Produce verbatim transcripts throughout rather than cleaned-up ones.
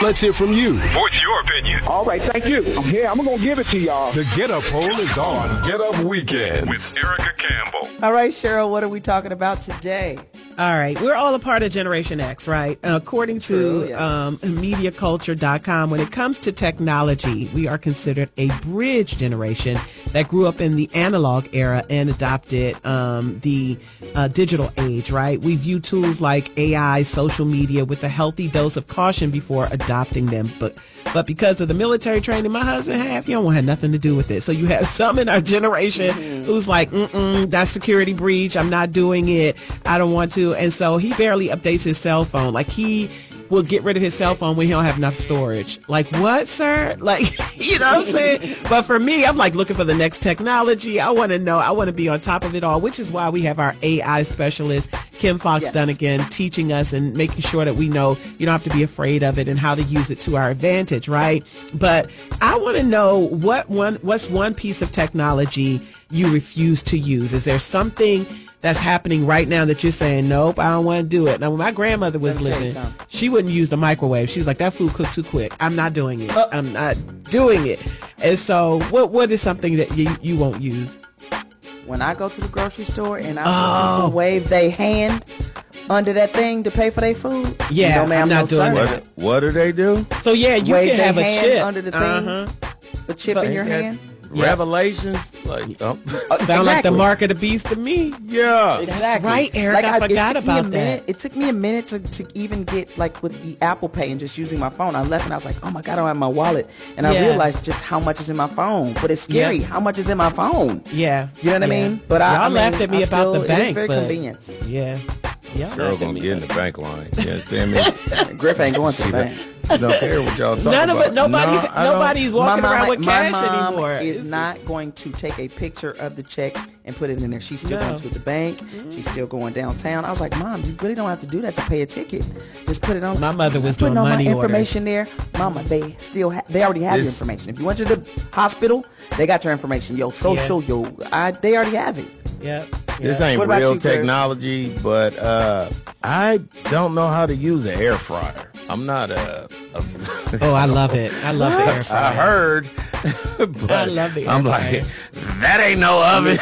Let's hear from you. What's your opinion? All right, thank you. I'm here. I'm going to give it to y'all. The Get Up Poll is on Get Up Weekends with Erica Campbell. All right, Cheryl, what are we talking about today? All right. We're all a part of Generation X, right? And according to True, yes. um, media culture dot com, when it comes to technology, we are considered a bridge generation that grew up in the analog era and adopted um, the uh, digital age, right? We view tools like A I, social media with a healthy dose of caution before adopting them. But but because of the military training my husband had, you don't want to have nothing to do with it. So you have some in our generation mm-hmm. who's like, mm-mm, that's security breach. I'm not doing it. I don't want to. And so he barely updates his cell phone. Like he will get rid of his cell phone when he don't have enough storage. Like, what, sir? Like, you know what I'm saying? But for me, I'm like looking for the next technology. I want to know. I want to be on top of it all, which is why we have our A I specialist, Kim Fox Yes. Dunnigan, teaching us and making sure that we know you don't have to be afraid of it and how to use it to our advantage, right? But I want to know what one, what's one piece of technology you refuse to use? Is there something that's happening right now that you're saying, nope, I don't want to do it? Now, when my grandmother was Let me tell you living, something. she wouldn't use the microwave. She was like, that food cooked too quick. I'm not doing it. Uh, I'm not doing it. And so what what is something that you, you won't use? When I go to the grocery store and I Oh. see people wave their hand under that thing to pay for their food, Yeah, no, ma'am, I'm not no, doing sir. it. What, what do they do? So, yeah, you Wave can their have a hand chip. under the thing. Uh-huh. A chip in your Ain't that hand. Revelations? Like, oh, Sound like the mark of the beast to me. yeah. Exactly. right, Eric. I it forgot took me a about minute, that. It took me a minute to, to even get like with the Apple Pay and just using my phone. I left and I was like, oh my God, I don't have my wallet. And I Yeah. realized just how much is in my phone. But it's scary Yep. how much is in my phone. Yeah. You know what I Yeah. mean? But I, Y'all I mean, laughed at me I about still, the bank. It is very but convenient. Yeah. Y'all Girl laughed at gonna me. get in the bank line. You understand me? Griff ain't going to She the bank. don't, she don't care what y'all talking None of about. it. Nobody's No, I don't- nobody's walking around with my cash mom anymore. is It's- not going to take a picture of the check and put it in there. She's still No. going to the bank. She's still going downtown. I was like, Mom, you really don't have to do that to pay a ticket. Just put it on. My mother was putting doing all money my orders. information there. Mama, they still ha- they already have your This- information. If you went to the hospital, they got your information. Your social, your I, they already have it. Yep. This Yep. ain't What about real you, Griff? technology, but uh, I don't know how to use an air fryer. I'm not a. a Oh, I love it. I love the air fryer. I heard, but I love the air I'm fryer. like, that ain't no oven.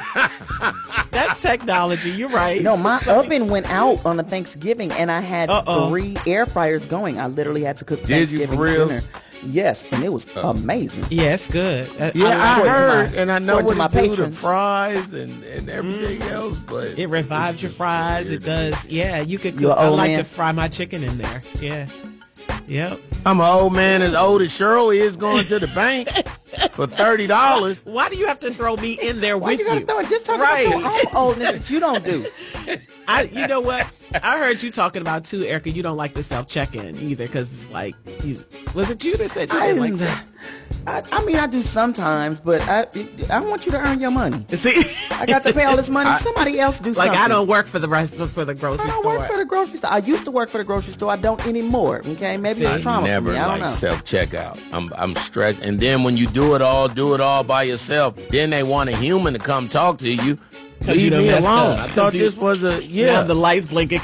That's technology. You're right. No, my oven went out on a Thanksgiving, and I had Uh-oh. three air fryers going. I literally had to cook Did you Thanksgiving for real? dinner. Yes, and it was amazing. Yeah, it's good. Uh, Yeah, I, according to heard, my- and I know according what to it my do to patrons. fries and, and everything else, but It revives your fries. It does. Yeah, you could. You Cook. a I old like man? to fry my chicken in there. Yeah. Yep. I'm an old man as old as Cheryl is going to the bank for thirty dollars. Why do you have to throw me in there Why with you gotta you? throw it? Just talk Right. about your own oldness that you don't do. I, you know what? I heard you talking about too, Erica. You don't like the self check-in either, because it's like, you, was it you that said you I, didn't like didn't- that? I, I mean, I do sometimes, but I I want you to earn your money. See, I got to pay all this money. Somebody else do like something. I don't work for the rest for the grocery I don't store. work for the grocery store. I used to work for the grocery store. I don't anymore. Okay, maybe it's I trauma never for me. I don't like know. self checkout. I'm I'm stressed, and then when you do it all, do it all by yourself. Then they want a human to come talk to you. 'Cause you Leave done me messed alone. up. I 'Cause thought you- this was a You yeah. have the lights blinking